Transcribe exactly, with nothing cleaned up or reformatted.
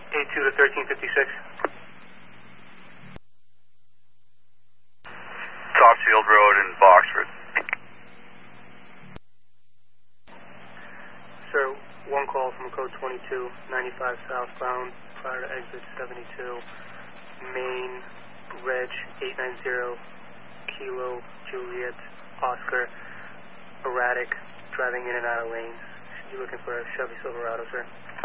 eight two to thirteen fifty-six. Topsfield Road in Boxford. Sir, one call from code twenty-two, ninety-five southbound, prior to exit seventy-two, main, reg eight nine zero, Kilo, Juliet, Oscar, erratic, driving in and out of lanes. You're looking for a Chevy Silverado, sir.